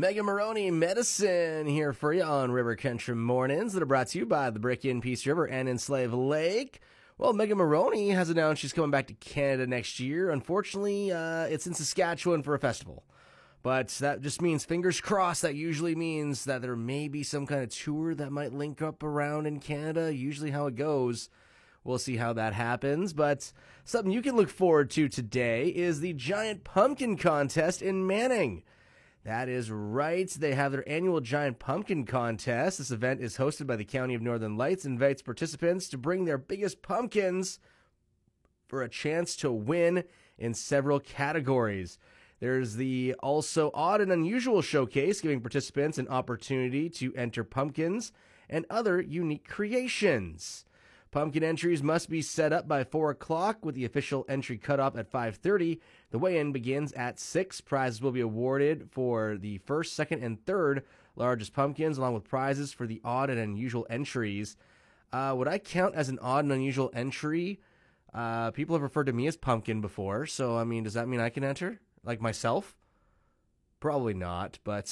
Megan Maroney Medicine here for you on River Country Mornings that are brought to you by the Brick in Peace River and in Slave Lake. Well, Megan Maroney has announced she's coming back to Canada next year. Unfortunately, it's in Saskatchewan for a festival. But that just means, fingers crossed, that usually means that there may be some kind of tour that might link up around in Canada. Usually how it goes. We'll see how that happens. But something you can look forward to today is the Giant Pumpkin Contest in Manning. That is right. They have their annual Giant Pumpkin Contest. This event is hosted by the County of Northern Lights, invites participants to bring their biggest pumpkins for a chance to win in several categories. There's the also odd and unusual showcase, giving participants an opportunity to enter pumpkins and other unique creations. Pumpkin entries must be set up by 4 o'clock with the official entry cutoff at 5:30. The weigh-in begins at 6. Prizes will be awarded for the first, second, and third largest pumpkins, along with prizes for the odd and unusual entries. Would I count as an odd and unusual entry? People have referred to me as pumpkin before, so, I mean, does that mean I can enter? Like myself? Probably not, but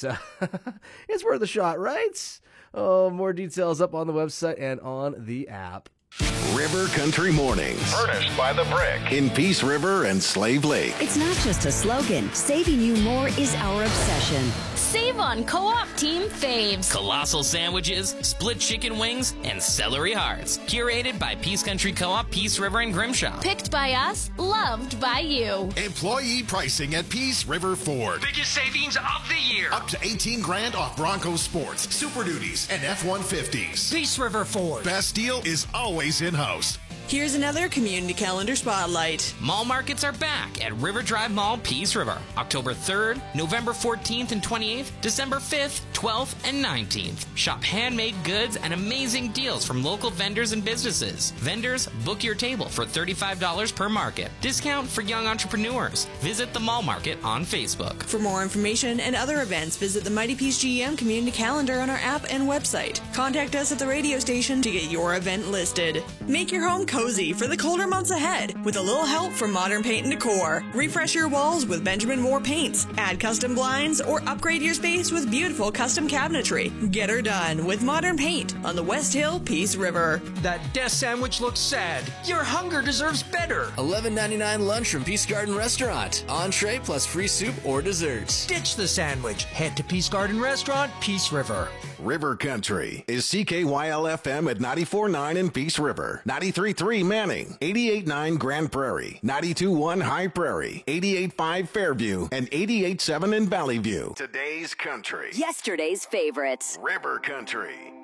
it's worth a shot, right? Oh, more details up on the website and on the app. River Country Mornings. Furnished by The Brick. In Peace River and Slave Lake. It's not just a slogan. Saving you more is our obsession. Save on Co-op Team Faves. Colossal sandwiches, split chicken wings, and celery hearts. Curated by Peace Country Co-op, Peace River, and Grimshaw. Picked by us, loved by you. Employee pricing at Peace River Ford. Biggest savings of the year. Up to $18,000 off Bronco Sports, Super Duties, and F-150s. Peace River Ford. Best deal is always in-house. Here's another community calendar spotlight. Mall markets are back at River Drive Mall, Peace River. October 3rd, November 14th and 28th, December 5th, 12th, and 19th. Shop handmade goods and amazing deals from local vendors and businesses. Vendors, book your table for $35 per market. Discount for young entrepreneurs. Visit the Mall Market on Facebook. For more information and other events, visit the Mighty Peace GM community calendar on our app and website. Contact us at the radio station to get your event listed. Make your home cozy for the colder months ahead with a little help from Modern Paint and Decor. Refresh your walls with Benjamin Moore paints, add custom blinds, or upgrade your space with beautiful custom cabinetry. Get her done with Modern Paint on the West Hill, Peace River. That death sandwich looks sad. Your hunger deserves better. $11.99 lunch from Peace Garden Restaurant. Entree plus free soup or dessert. Ditch the sandwich. Head to Peace Garden Restaurant, Peace River. River Country is CKYL-FM at 94.9 in Peace River, 93.3 Manning, 88.9 Grand Prairie, 92.1 High Prairie, 88.5 Fairview, and 88.7 in Valley View. Today's country. Yesterday's favorites. River Country.